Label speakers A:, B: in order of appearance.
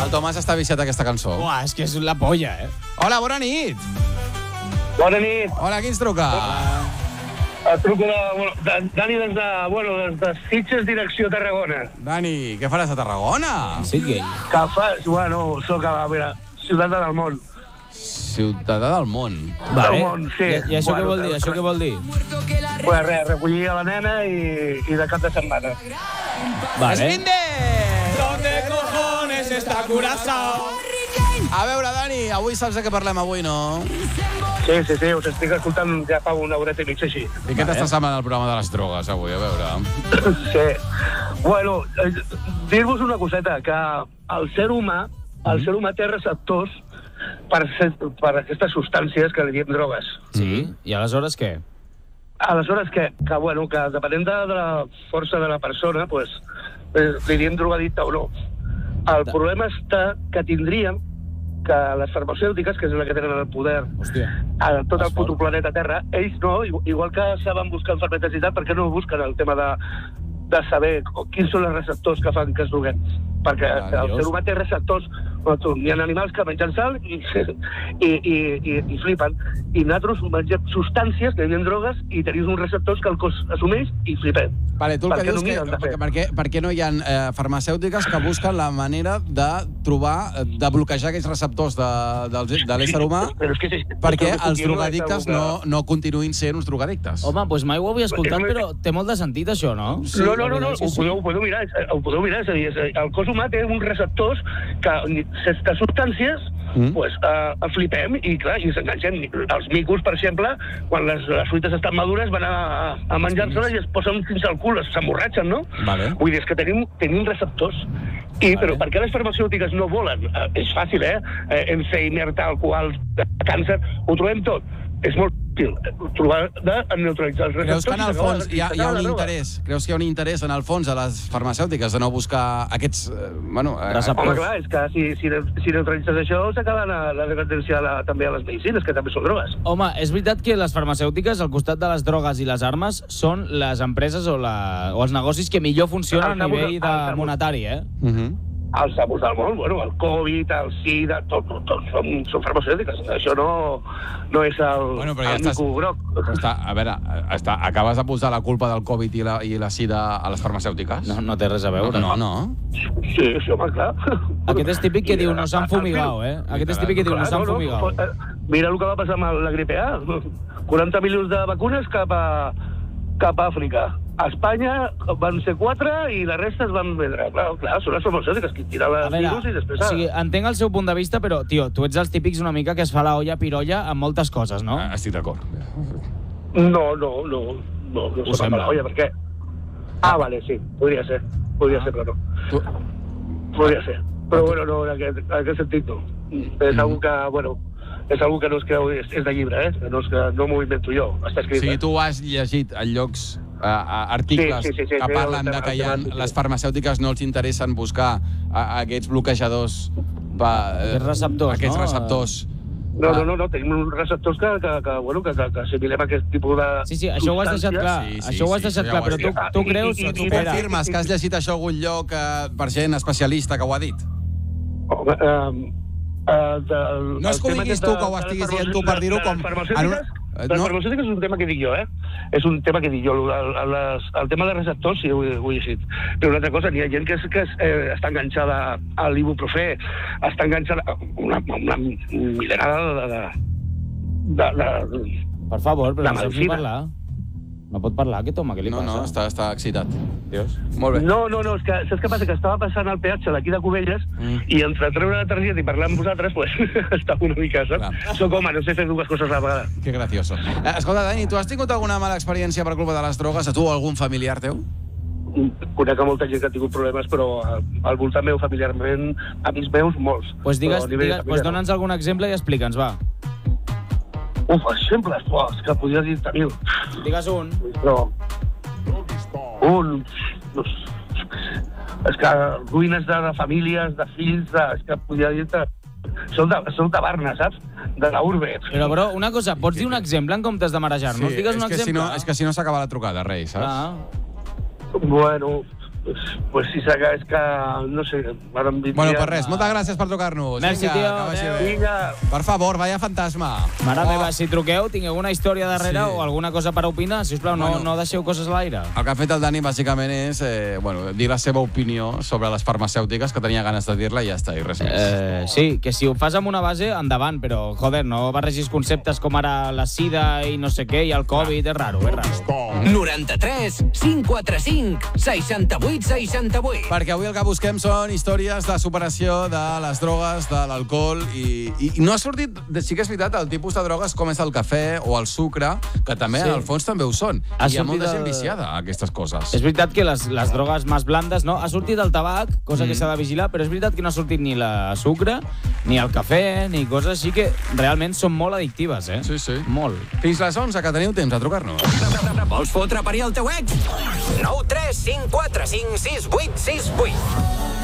A: El Tomàs està viciat a aquesta cançó.
B: Uah, és que és la polla,
A: Hola, bona nit.
C: Bona nit.
A: Hola, qui ens truca?
C: Et truco de Dani des de Sitges, direcció Tarragona.
A: Dani, què faràs a Tarragona?
B: Sí, gay.
C: Que fas? Bueno, soc a la ciutat del món.
A: Ciutadà del món.
B: Vale.
C: Del món, sí.
B: I això què vol dir? Això què vol dir?
C: Pues res, recollir a la nena i de cap de setmana.
B: Vale.
A: ¿Dónde cojones está Curazao? A veure, Dani, avui saps de què parlem avui, no?
C: Sí, us estic escoltant ja fa una horeta i mitja així.
A: I què t'està semblant el programa de les drogues avui, a veure?
C: Sí. Bueno, dir-vos una coseta, que el ser humà té receptors per aquestes substàncies que li diem drogues.
B: Sí? I aleshores què?
C: Aleshores, que depenent de la força de la persona, pues, li diem drogadicte o no. El problema està que tindríem que les farmacèutiques, que és la que tenen el poder a tot el puto planeta Terra, ells no, igual que saben buscar malalties i tal, per què no busquen el tema de saber quins són els receptors que fan que es droguem? Perquè el ser humà té receptors. Hi ha animals que mengen sal i flipen. I nosaltres mengem substàncies, que hi ha drogues, i tenim uns receptors que el cos assumeix i flipem.
A: Vale, tu el que dius que per què no hi ha farmacèutiques que busquen la manera de trobar, de bloquejar aquells receptors de l'ésser humà perquè els drogadictes no continuïn sent uns drogadictes?
B: Home, doncs mai ho havia escoltat, però té molt de sentit, això, no?
C: No, ho podeu mirar, és a dir, el cos humà té uns receptors que aquestes substàncies flipem i, clar, i s'enganxen. Els micos, per exemple, quan les fruites estan madures van a menjar-se-les i es posen fins al cul, s'emborratxen, no?
A: Vale.
C: Vull dir, és que tenim receptors. Però per què les farmacèutiques no volen? És fàcil, Alzheimer, alcohol, càncer, ho trobem tot. És molt fàcil trobar de neutralitzar els receptors.
A: Creus que en el fons hi ha un interès? Creus que hi ha un interès en el fons a les farmacèutiques de no buscar aquests...
B: receptors?
C: Home, clar, és que si neutralitzes això s'acaba la dependència també a les medicines, que també són drogues.
B: Home, és veritat que les farmacèutiques, al costat de les drogues i les armes, són les empreses o els negocis que millor funcionen a nivell monetari,
C: Els amos del món, el Covid, el SIDA, tot són farmacèutiques. Això no és el mico groc.
A: A veure, acabes de posar la culpa del Covid i la SIDA a les farmacèutiques?
B: No té res a veure.
A: No.
C: Sí, home, clar.
B: Aquest és típic que diu no s'han fumigat, Aquest és típic que diu no s'han fumigat.
C: Mira el que va passar amb la gripe A. 40 milions de vacunes cap a Àfrica. A Espanya van ser 4 i la resta es van vendre. Clar, són les farmacèutiques que tiren les virus i després...
B: O sigui, entenc el seu punt de vista, però, tio, tu ets els típics una mica que es fa la olla pirolla amb moltes coses, no?
A: Estic d'acord.
C: No soc amb la olla, per què? Vale, sí, podria ser, però no. Podria ser. Però, no, en aquest sentit no. És algo que, és algo que no es creu, és de llibre, no m'ho invento jo, està escrit.
A: O sigui, tu has llegit en llocs articles que parlen de que les farmacèutiques no els interessen buscar aquests bloquejadors, aquests receptors.
C: No, tenim uns receptors que assimilem aquest tipus de...
B: Sí, això ho has deixat clar. Això ho has deixat clar, però tu creus...
A: Tu confirmes que has llegit això a algun lloc per gent especialista que ho ha dit? No és que ho diguis tu, que ho estiguis dient tu per dir-ho com...
C: Les farmacèutiques és un tema que dic jo, És un tema que dic jo. El tema de receptors, sí, ho he llegit. Però una altra cosa, n'hi ha gent que està enganxada a l'ibuprofè, està enganxada a una milerada de...
B: Per favor, però no sé parlar. No pot parlar, aquest home, què li passa?
A: No, està excitat. Dios. Molt bé.
C: No, és que saps què passa? Que estava passant el peatge d'aquí de Cubelles i entre treure la targeta i parlar amb vosaltres, pues, estava una mica, saps? Soc home, no sé fer dues coses a la vegada.
A: Que gracioso. Escolta, Dani, tu has tingut alguna mala experiència per culpa de les drogues? A tu o algun familiar teu?
C: Conec a molta gent que ha tingut problemes, però al voltant meu, familiarment, amics meus, molts.
B: Pues dona'ns algun exemple i explica'ns, va.
C: Exemples, és que podria dir mil.
B: Digues un.
C: Però... És que ruïnes de famílies, de fills, és que podria dir-te... Són de Barna, saps? De la urbe.
B: Però, bro, una cosa, pots dir un exemple en comptes de marejar-nos? Digues un exemple.
A: És que si no s'acaba la trucada, rei, saps?
C: Bueno, pues si s'hagués que, no sé, ara em vindria...
A: Bueno, pues res, moltes gràcies per trucar-nos.
B: Merci, tio.
C: Vinga.
A: Per favor, vaya fantasma.
B: Mare meva, si truqueu, tingueu una història darrere o alguna cosa per opinar, sisplau, no deixeu coses a l'aire.
A: El que ha fet el Dani, bàsicament, és dir la seva opinió sobre les farmacèutiques, que tenia ganes de dir-la i ja està, i res més.
B: Sí, que si ho fas amb una base, endavant, però, joder, no barregis conceptes com ara la sida i no sé què, i el Covid, és raro, és raro.
D: 93 545 68 68.
A: Perquè avui el que busquem són històries de superació de les drogues, de l'alcohol, i no ha sortit, sí que és veritat, el tipus de drogues com és el cafè o el sucre, que també, en el fons, també ho són. Hi ha molta gent viciada a aquestes coses.
B: És veritat que les drogues més blandes, no? Ha sortit el tabac, cosa que s'ha de vigilar, però és veritat que no ha sortit ni la sucre, ni el cafè, ni coses així que realment són molt addictives, eh?
A: Sí, sí.
B: Molt.
A: Fins les 11, que teniu temps a trucar-nos.
D: Vols fotre a parir el teu ex? 9 3 5 4 5 6 8 6 8.